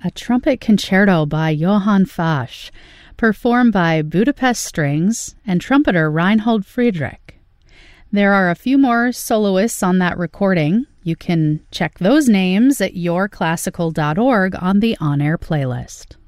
a trumpet concerto by Johann Fasch, performed by Budapest Strings and trumpeter Reinhold Friedrich. There are a few more soloists on that recording. You can check those names at yourclassical.org on the on-air playlist.